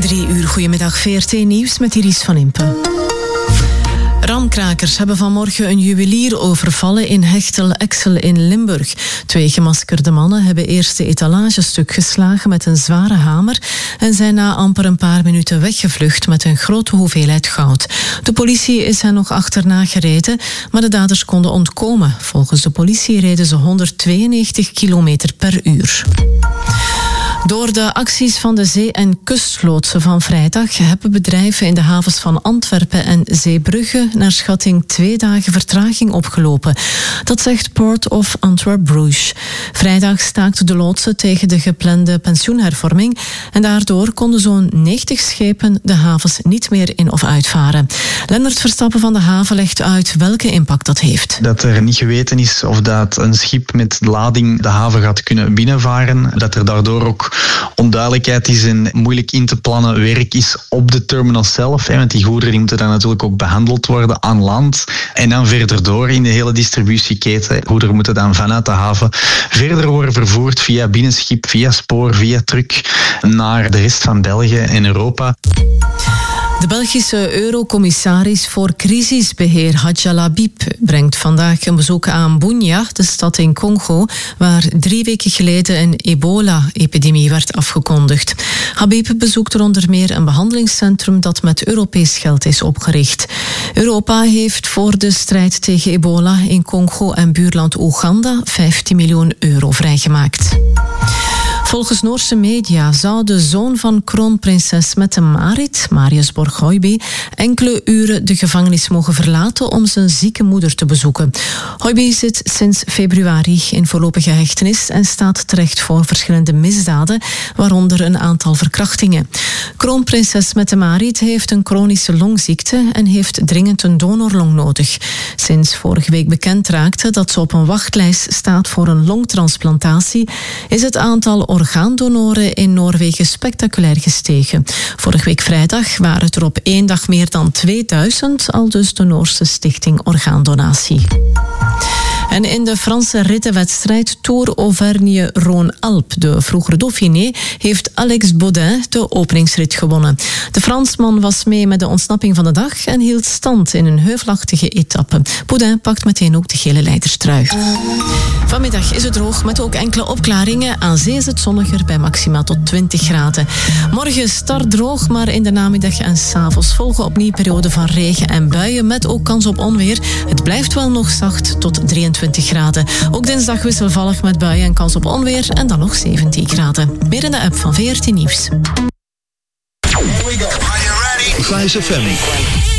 3 uur, goedemiddag, VRT Nieuws met Iris van Impe. Ramkrakers hebben vanmorgen een juwelier overvallen in Hechtel-Exel in Limburg. 2 gemaskerde mannen hebben eerst de etalage stuk geslagen met een zware hamer en zijn na amper een paar minuten weggevlucht met een grote hoeveelheid goud. De politie is hen nog achterna gereden, maar de daders konden ontkomen. Volgens de politie reden ze 192 kilometer per uur. Door de acties van de zee- en kustloodsen van vrijdag hebben bedrijven in de havens van Antwerpen en Zeebrugge naar schatting 2 dagen vertraging opgelopen. Dat zegt Port of Antwerp-Bruges. Vrijdag staakten de loodsen tegen de geplande pensioenhervorming en daardoor konden zo'n 90 schepen de havens niet meer in of uitvaren. Lennart Verstappen van de haven legt uit welke impact dat heeft. Dat er niet geweten is of dat een schip met lading de haven gaat kunnen binnenvaren. Dat er daardoor ook onduidelijkheid is en moeilijk in te plannen werk is op de terminal zelf. Want die goederen moeten dan natuurlijk ook behandeld worden aan land. En dan verder door in de hele distributieketen. Goederen moeten dan vanuit de haven verder worden vervoerd via binnenschip, via spoor, via truck naar de rest van België en Europa. De Belgische eurocommissaris voor crisisbeheer Hadja Labib brengt vandaag een bezoek aan Bunia, de stad in Congo, waar 3 weken geleden een ebola-epidemie werd afgekondigd. Habib bezoekt er onder meer een behandelingscentrum dat met Europees geld is opgericht. Europa heeft voor de strijd tegen ebola in Congo en buurland Oeganda 15 miljoen euro vrijgemaakt. Volgens Noorse media zou de zoon van kroonprinses Mette-Marit, Marius Borg-Høiby, enkele uren de gevangenis mogen verlaten om zijn zieke moeder te bezoeken. Høiby zit sinds februari in voorlopige hechtenis en staat terecht voor verschillende misdaden, waaronder een aantal verkrachtingen. Kroonprinses Mette-Marit heeft een chronische longziekte en heeft dringend een donorlong nodig. Sinds vorige week bekend raakte dat ze op een wachtlijst staat voor een longtransplantatie, is het aantal orgaandonoren in Noorwegen spectaculair gestegen. Vorige week vrijdag waren het er op 1 dag meer dan 2000, aldus de Noorse stichting Orgaandonatie. En in de Franse rittenwedstrijd Tour Auvergne-Rhône-Alpes, de vroegere Dauphiné, heeft Alex Baudin de openingsrit gewonnen. De Fransman was mee met de ontsnapping van de dag en hield stand in een heuvelachtige etappe. Baudin pakt meteen ook de gele leiderstrui. Vanmiddag is het droog met ook enkele opklaringen. Aan zee is het zonniger bij maximaal tot 20 graden. Morgen start droog, maar in de namiddag en 's avonds volgen opnieuw perioden van regen en buien met ook kans op onweer. Het blijft wel nog zacht tot 23 graden. Ook dinsdag wisselvallig met buien en kans op onweer en dan nog 17 graden. Meer in de app van VRT Nieuws. Here we go. Are you ready? Grijze FM.